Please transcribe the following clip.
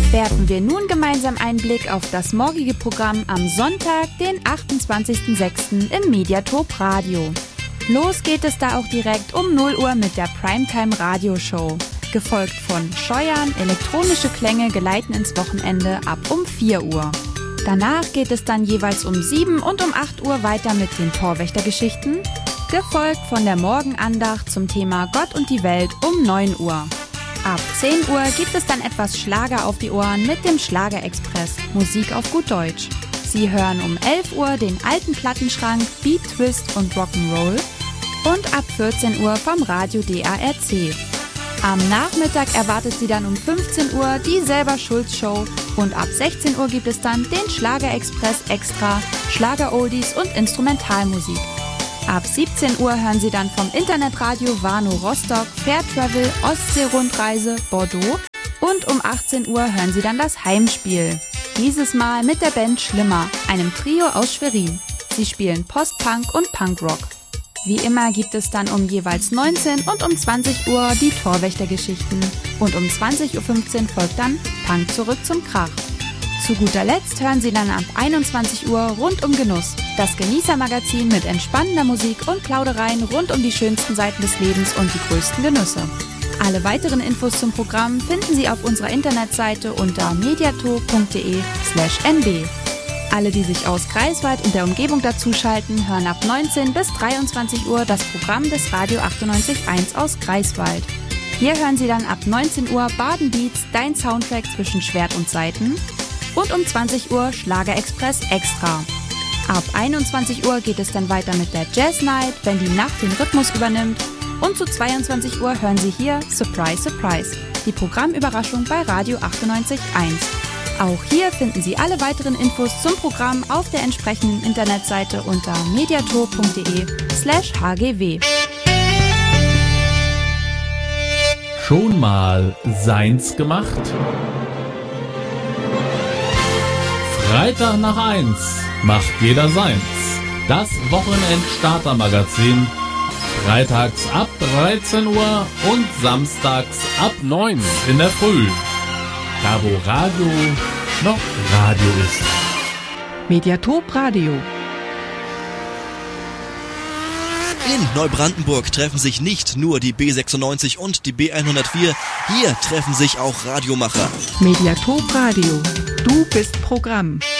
werfen wir nun gemeinsam einen Blick auf das morgige Programm am Sonntag, den 28.06. im Mediatop Radio. Los geht es da auch direkt um 0 Uhr mit der Primetime Radioshow. Gefolgt von Scheuern, elektronische Klänge geleiten ins Wochenende ab um 4 Uhr. Danach geht es dann jeweils um 7 und um 8 Uhr weiter mit den Torwächtergeschichten, gefolgt von der Morgenandacht zum Thema Gott und die Welt um 9 Uhr. Ab 10 Uhr gibt es dann etwas Schlager auf die Ohren mit dem Schlagerexpress, Musik auf gut Deutsch. Sie hören um 11 Uhr den alten Plattenschrank Beat, Twist und Rock'n'Roll und ab 14 Uhr vom Radio DARC. Am Nachmittag erwartet Sie dann um 15 Uhr die Selber-Schulz-Show und ab 16 Uhr gibt es dann den Schlagerexpress Extra, Schlager-Oldies und Instrumentalmusik. Ab 17 Uhr hören Sie dann vom Internetradio Warnow Rostock, Fair Travel, Ostsee-Rundreise, Bordeaux und um 18 Uhr hören Sie dann das Heimspiel. Dieses Mal mit der Band Schlimmer, einem Trio aus Schwerin. Sie spielen Post-Punk und Punkrock. Wie immer gibt es dann um jeweils 19 und um 20 Uhr die Torwächtergeschichten und um 20.15 Uhr folgt dann Punk zurück zum Krach. Zu guter Letzt hören Sie dann ab 21 Uhr Rundum Genuss, das Genießermagazin mit entspannender Musik und Plaudereien rund um die schönsten Seiten des Lebens und die größten Genüsse. Alle weiteren Infos zum Programm finden Sie auf unserer Internetseite unter mediato.de/nb. Alle, die sich aus Greifswald und der Umgebung dazuschalten, hören ab 19 bis 23 Uhr das Programm des Radio 98.1 aus Greifswald. Hier hören Sie dann ab 19 Uhr Baden Beats, dein Soundtrack zwischen Schwert und Saiten. Und um 20 Uhr Schlagerexpress Extra. Ab 21 Uhr geht es dann weiter mit der Jazz Night, wenn die Nacht den Rhythmus übernimmt. Und zu 22 Uhr hören Sie hier Surprise, Surprise, die Programmüberraschung bei Radio 98.1. Auch hier finden Sie alle weiteren Infos zum Programm auf der entsprechenden Internetseite unter mediator.de/hgw. Schon mal seins gemacht? Freitag nach 1 macht jeder seins. Das Wochenend-Starter-Magazin. Freitags ab 13 Uhr und samstags ab 9 in der Früh. Da wo Radio noch Radio ist. Mediatop Radio. In Neubrandenburg treffen sich nicht nur die B96 und die B104, hier treffen sich auch Radiomacher. Mediatop Radio. Du bist Programm.